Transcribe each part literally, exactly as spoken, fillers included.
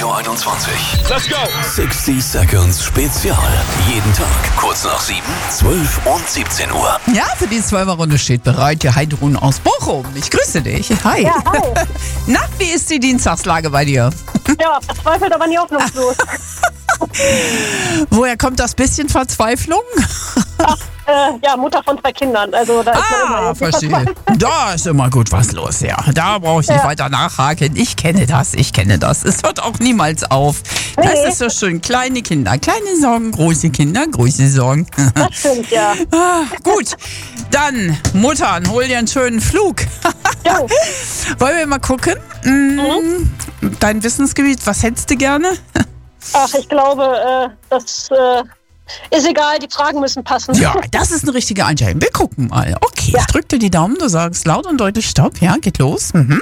Radio einundzwanzig. Let's go! sechzig Seconds Spezial. Jeden Tag kurz nach sieben, zwölf und siebzehn Uhr. Ja, für die Zwölfer-Runde steht bereit die Heidrun aus Bochum. Ich grüße dich. Hi. Ja, hi. Na, wie ist die Dienstagslage bei dir? Ja, verzweifelt, aber nie hoffnungslos. Woher kommt das bisschen Verzweiflung? Ach, äh, ja, Mutter von zwei Kindern. Also da ist man immer Ah, irgendwie verstehe. verzweifelt. Da ist immer gut was los, ja. Da brauche ich nicht Ja. weiter nachhaken. Ich kenne das, ich kenne das. Es hört auch niemals auf. Das Nee. ist so schön. Kleine Kinder, kleine Sorgen, große Kinder, große Sorgen. Das stimmt, ja. Ah, gut, dann Muttern, hol dir einen schönen Flug. Ja. Wollen wir mal gucken? Mm, Dein Wissensgebiet, was hättest du gerne? Ach, ich glaube, äh, das äh, ist egal, die Fragen müssen passen. Ja, das ist eine richtige Einstellung. Wir gucken mal. Okay, Ja. ich drück dir die Daumen, du sagst laut und deutlich Stopp. Ja, geht los. Mhm.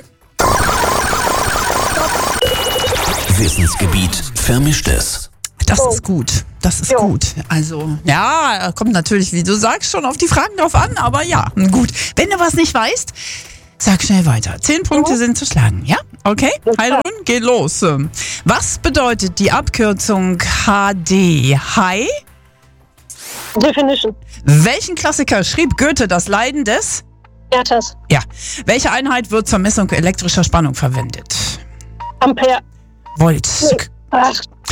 Wissensgebiet Vermischtes. Das Oh. ist gut. Das ist Jo. gut. Also, ja, kommt natürlich, wie du sagst, schon auf die Fragen drauf an, aber ja, gut. Wenn du was nicht weißt, sag schnell weiter. Zehn Punkte sind zu schlagen, ja? Okay? Ja, klar. Heidrun, geht los. Was bedeutet die Abkürzung H D? Hi? Definition. Welchen Klassiker schrieb Goethe das Leiden des? Werthers. Ja. Welche Einheit wird zur Messung elektrischer Spannung verwendet? Ampere. Volt. Nee. Ach,